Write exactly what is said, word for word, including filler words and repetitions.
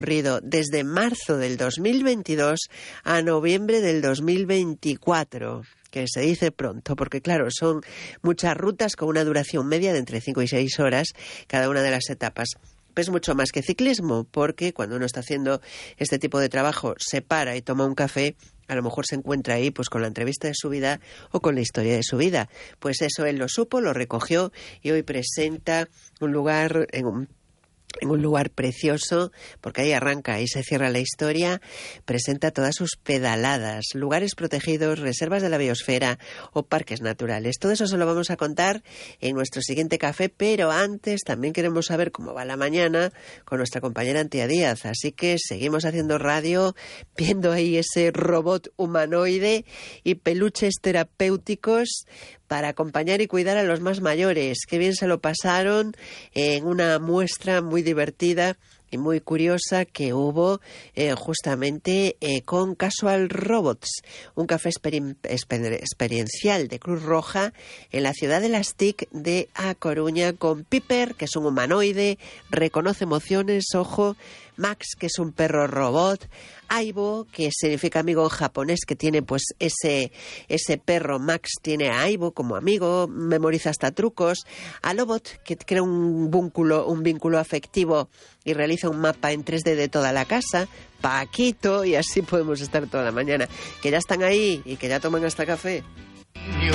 desde marzo del dos mil veintidós a noviembre del dos mil veinticuatro, que se dice pronto, porque claro, son muchas rutas con una duración media de entre cinco y seis horas cada una de las etapas. Es mucho más que ciclismo, porque cuando uno está haciendo este tipo de trabajo, se para y toma un café, a lo mejor se encuentra ahí pues con la entrevista de su vida o con la historia de su vida. Pues eso él lo supo, lo recogió y hoy presenta un lugar en un en un lugar precioso, porque ahí arranca y se cierra la historia. Presenta todas sus pedaladas, lugares protegidos, reservas de la biosfera o parques naturales. Todo eso se lo vamos a contar en nuestro siguiente café, pero antes también queremos saber cómo va la mañana con nuestra compañera Antía Díaz. Así que seguimos haciendo radio, viendo ahí ese robot humanoide y peluches terapéuticos para acompañar y cuidar a los más mayores. Qué bien se lo pasaron en una muestra muy divertida y muy curiosa que hubo eh, justamente eh, con Casual Robots, un café exper- exper- experiencial de Cruz Roja en la ciudad de Las T I C de A Coruña, con Piper, que es un humanoide, reconoce emociones, ojo, Max, que es un perro robot, Aibo, que significa amigo en japonés, que tiene pues ese, ese perro Max tiene a Aibo como amigo, memoriza hasta trucos, Alobot, que crea un vínculo, un vínculo afectivo y realiza un mapa en tres D de toda la casa, Paquito, y así podemos estar toda la mañana. Que ya están ahí y que ya toman hasta café.